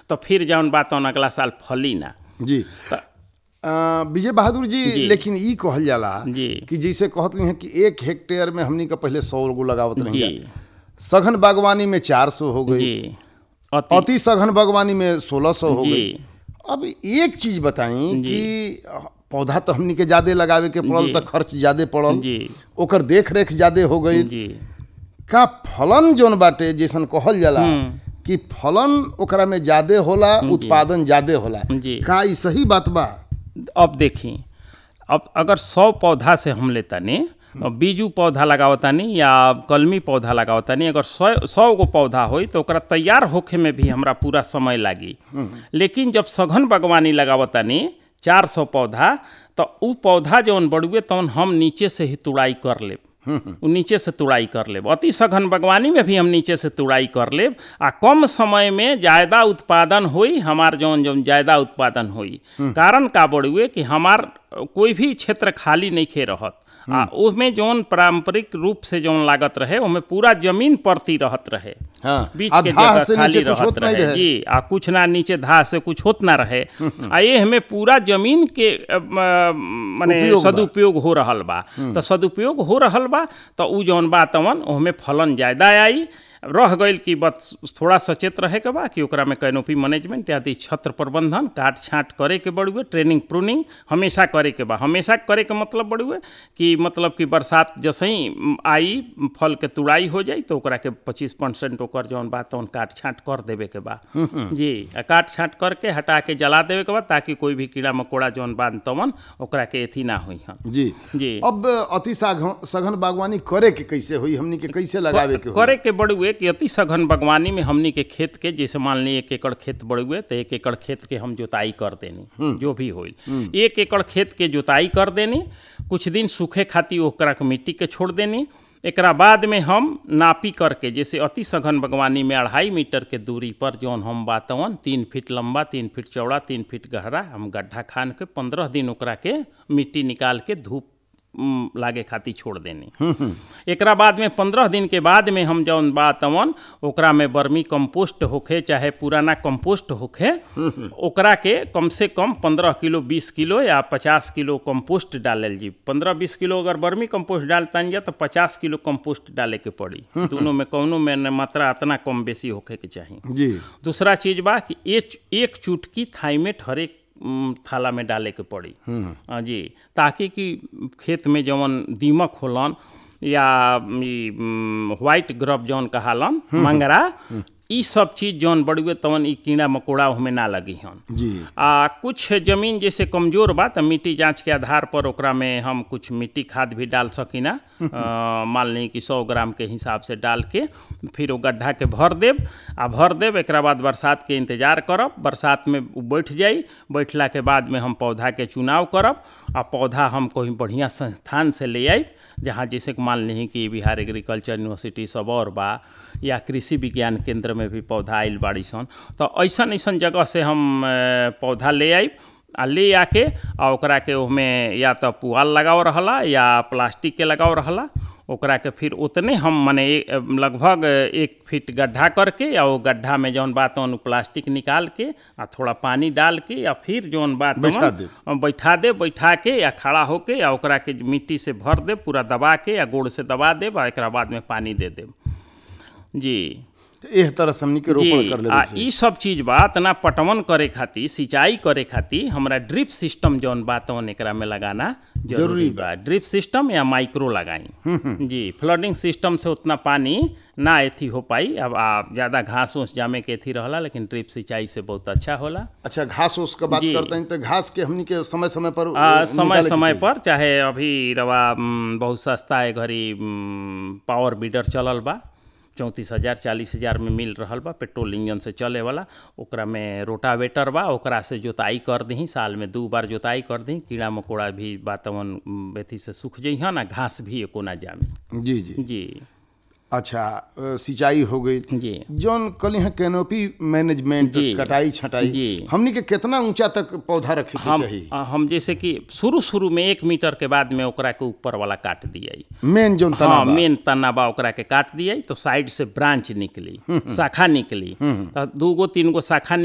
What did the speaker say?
तो फिर जौन बात अगला साल फली ना। जी विजय बहादुर जी, लेकिन ई कहल जाला कि जैसे कहत हैं कि 1 हेक्टेयर में हमनी का पहले 100 गो लगावत रही, सघन बागवानी में 400 हो गई, अति सघन बागवानी में 1600 हो गई। अब एक चीज बताई कि पौधा तो हमनी के ज्यादा लगावे के पड़ल, तो खर्च ज्यादा पड़ल, ओकर देख रेख ज्यादा हो गई, का फलन जोन बाटे जैसन कहल जाला कि फलन ओकरा में ज्यादा होला, उत्पादन ज्यादा होला, का ई सही बात बा? अब देखी, अब अगर 100 पौधा से हम लेतानी, बीजू पौधा लगावतानी या कलमी पौधा लगावतानी, अगर 100 गो पौधा होई तो ओकरा तैयार होखे में भी हमरा पूरा समय लागी। लेकिन जब सघन बागवानी लगावतानी 400 पौधा, तो उ पौधा जौन बड़ुए तौन हम नीचे से ही तुड़ाई कर लेब, नीचे से तुड़ाई कर लेब। अति सघन बागवानी में भी हम नीचे से तुड़ाई कर लेब, आ कम समय में ज़्यादा उत्पादन होई, हमार जौन ज़्यादा उत्पादन होई। कारण का बड़ुए कि हमार कोई भी क्षेत्र खाली नहीं खे रहत, आ उसमें जौन पारंपरिक रूप से जौन लागत रहे उसमें पूरा जमीन परती रहत रहे, बीच के जगह खाली रहत रहे जी, आ कुछ ना नीचे धा से कुछ होत ना रहे, आ ये हमें पूरा जमीन के माने सदुपयोग हो रहल बा। तो सदुपयोग हो रहल बा तो उ जौन बा तवन उसमें फलन ज्यादा आई। रह गई कि बस थोड़ा सचेत रहे के बा कि ओकरा में कैनोपी मैनेजमेंट या छत्र प्रबंधन, काट छाँट करे के बड़ुए, ट्रेनिंग प्रूनिंग हमेशा करे के बा। हमेशा करे के मतलब बड़ुए कि बरसात जैसे ही आई फल के तुड़ाई हो जाई तो ओकरा के 25% ओकर जौन बा तौन काट छाँट कर देवे के बा जी, काट छाँट करके हटा के जला देवे के बा, ताकि कोई भी कीड़ा मकोड़ा जौन बा तवन ओकरा के एथी ना होई हन जी। अब अति सघन बागवानी करे के कैसे होई, हमनी के कैसे लगावे के करे के बड़ुए कि अति सघन बागवानी में हमनी के खेत के, जैसे मान ली 1 एकड़ खेत बड़ुए तो 1 एकड़ खेत के हम जोताई कर देनी, जो भी होई 1 एकड़ खेत के जोताई कर देनी, कुछ दिन सूखे खातिर ओकरा के मिट्टी के छोड़ देनी। एकरा बाद में हम नापी करके, जैसे अति सघन बागवानी में 2.5 मीटर के दूरी पर जौन हम बातवन 3 फीट लंबा, 3 फीट चौड़ा, 3 फीट गहरा हम गड्ढा खान के 15 दिन ओकरा के मिट्टी निकाल के धूप लागे खातिर छोड़ देनी। एकरा बाद में 15 दिन के बाद में हम जौन बातवन ओकरा में वर्मी कंपोस्ट होखे चाहे पुराना कंपोस्ट होखे, ओकरा के कम से कम 15 किलो, 20 किलो या 50 किलो कंपोस्ट डालल जी। 15-20 किलो अगर वर्मी कंपोस्ट डालतानी जा तो 50 किलो कंपोस्ट डाले के पड़ी। दोनों में कौनो में मात्रा इतना कम बेसी होखे के चाहिए। दूसरा चीज बा कि एक चुटकी थाइमेट हर एक थाला में डाले के पड़ी जी, ताकि कि खेत में जौन दीमक होलन या व्हाइट ग्रब जौन कहालन मंगरा, ई सब चीज जौन बड़ुए तवन ई कीड़ा मकोड़ा उसमें ना लगी हन जी। कुछ जमीन जैसे कमजोर बा तो मिट्टी जांच के आधार पर ओकरा में हम कुछ मिट्टी खाद भी डाल सकीना, मान ली कि 100 ग्राम के हिसाब से डाल के फिर वो गड्ढा के भर देब। एकरा बाद बरसात के इंतजार करब, बरसात में बैठ जाई, बैठला के बाद में हम पौधा के चुनाव करब, आ पौधा हम कोई बढ़िया संस्थान से ले आई, जहाँ जैसे मान ली कि बिहार एग्रीकल्चर यूनिवर्सिटी सब और बा या कृषि विज्ञान केंद्र में भी पौधा आइल बाड़ी सन, तो ऐसन जगह से हम पौधा ले आई आ ले आके आ ओकरा के उसमें या तो पुआल लगाव रहला या प्लास्टिक के लगाव रहला, ओकरा के फिर उतने हम माने लगभग 1 फीट गड्ढा करके या वो गड्ढा में जौन बात प्लास्टिक निकाल के आ थोड़ा पानी डाल के या फिर जौन बात बैठा के या खड़ा होके या ओकरा के मिट्टी से भर दे, पूरा दबा के या गोड़ से दबा देब, आ एकरा बाद में पानी दे देब जी। एह तरह हमनी के रोपण कर लेबे छै। ई सब चीज बा तना पटवन करे खातिर, सिंचाई करे खातिर हमरा ड्रिप सिस्टम जौन बात एकरा में लगाना जरूरी बा। ड्रिप सिस्टम या माइक्रो लगाई जी। फ्लडिंग सिस्टम से उतना पानी ना एथी हो पाई, अब ज़्यादा घास उस जामे के एथी रहला, लेकिन ड्रिप सिंचाई से बहुत अच्छा होला। अच्छा, घास उस का बात करते हैं तो घास के हमनी के समय समय पर चाहे अभी रवा बहुत सस्ता है घरी पावर बीडर चलल बा, 34,000 40,000 में मिल रहल बा, पेट्रोल इंजन से चले वाला। ओकरा में रोटावेटर बा, ओकरा से जोताई कर दही, साल में 2 बार जोताई कर दही, कीड़ा मकोड़ा भी वातावरण बेथी से सूख जइहन, घास भी एको ना जामे जी जी जी। अच्छा, सिंचाई हो गई जी। जौन कल यहाँ कैनोपी मैनेजमेंट, कटाई छटाई, हमनी के कितना ऊंचा तक पौधा रखे के चाहिए? हम जैसे कि शुरू में 1 मीटर के बाद में ओकरा के ऊपर वाला काट दिया, मेन जौन तना बा, मेन तना बा ओकरा के काट दिया, तो साइड से ब्रांच निकली, शाखा निकली, तो 2-3 गो शाखा